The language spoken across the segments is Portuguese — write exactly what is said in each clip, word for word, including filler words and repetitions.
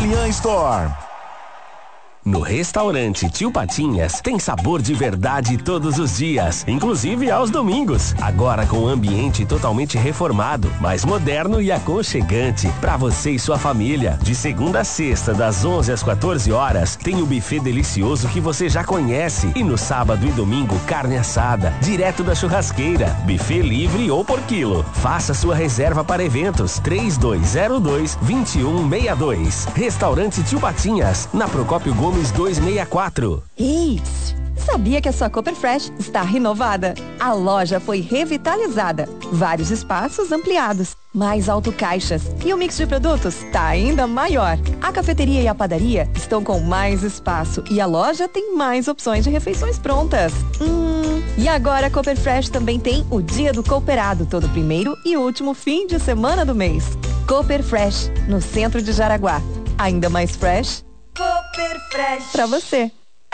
Relian Store. No restaurante Tio Patinhas tem sabor de verdade todos os dias, inclusive aos domingos. Agora com um ambiente totalmente reformado, mais moderno e aconchegante para você e sua família. De segunda a sexta, das onze às quatorze horas, tem o buffet delicioso que você já conhece. E no sábado e domingo, carne assada, direto da churrasqueira, buffet livre ou por quilo. Faça sua reserva para eventos três dois zero dois, dois um seis dois. Restaurante Tio Patinhas, na Procópio Gomes duzentos e sessenta e quatro. Ei, sabia que a sua Cooper Fresh está renovada? A loja foi revitalizada, vários espaços ampliados, mais autocaixas e o mix de produtos está ainda maior. A cafeteria e a padaria estão com mais espaço e a loja tem mais opções de refeições prontas. Hum, e agora a Cooper Fresh também tem o Dia do Cooperado, todo primeiro e último fim de semana do mês. Cooper Fresh, no centro de Jaraguá. Ainda mais fresh? Cooper Fresh pra você.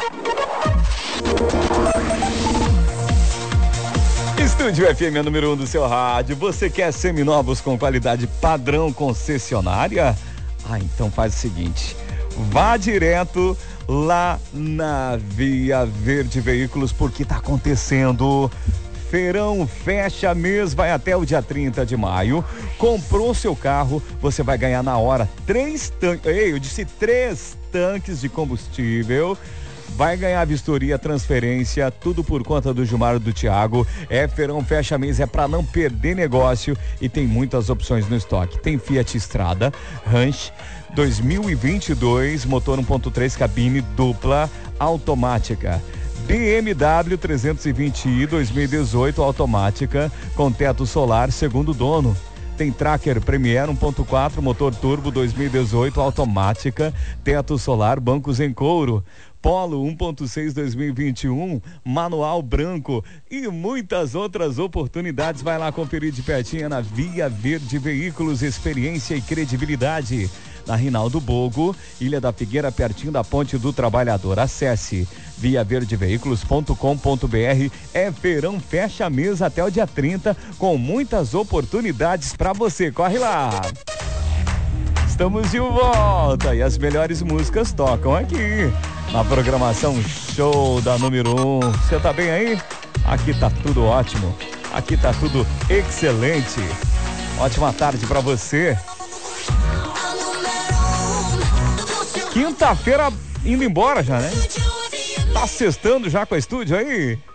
Estúdio F M é número um do seu rádio. Você quer seminovos com qualidade padrão concessionária? Ah, então faz o seguinte, vá direto lá na Via Verde Veículos, porque tá acontecendo Feirão Fecha Mês, vai até o dia trinta de maio. Comprou seu carro, você vai ganhar na hora três tanques, ei, eu disse três tanques de combustível. Vai ganhar vistoria, transferência, tudo por conta do Gilmar e do Thiago. É Feirão Fecha Mês, é pra não perder negócio e tem muitas opções no estoque. Tem Fiat Strada, Ranch dois mil e vinte e dois, motor um ponto três, cabine dupla, automática. B M W trezentos e vinte i dois mil e dezoito, automática, com teto solar, segundo dono. Tem Tracker Premier um ponto quatro, motor turbo dois mil e dezoito, automática, teto solar, bancos em couro. Polo um ponto seis dois mil e vinte e um, manual branco e muitas outras oportunidades. Vai lá conferir de pertinho na Via Verde Veículos, experiência e credibilidade. Na Rinaldo Bogo, Ilha da Figueira, pertinho da Ponte do Trabalhador. Acesse via verde veículos ponto com ponto br. É Feirão Fecha Mês até o dia trinta, com muitas oportunidades para você. Corre lá! Estamos de volta e as melhores músicas tocam aqui na programação Show da número um. Você tá bem aí? Aqui tá tudo ótimo. Aqui tá tudo excelente. Ótima tarde para você. Quinta-feira indo embora já, né? Tá sextando já com a estúdio aí?